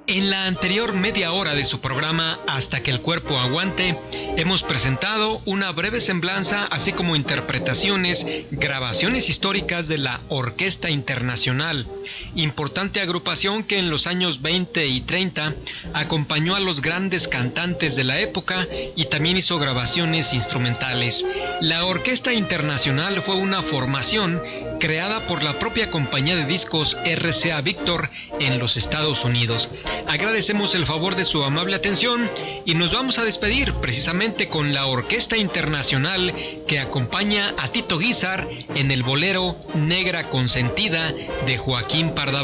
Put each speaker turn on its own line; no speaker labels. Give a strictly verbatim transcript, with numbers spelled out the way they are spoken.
En la anterior media hora de su programa Hasta que el cuerpo aguante, hemos presentado una breve semblanza, así como interpretaciones, grabaciones históricas de la Orquesta Internacional, importante agrupación que en los años veinte y treinta acompañó a los grandes cantantes de la época y también hizo grabaciones instrumentales. La Orquesta Internacional fue una formación creada por la propia compañía de discos R C A Víctor en los Estados Unidos. Agradecemos el favor de su amable atención y nos vamos a despedir precisamente con la Orquesta Internacional que acompaña a Tito Guízar en el bolero Negra Consentida de Joaquín Pardavé.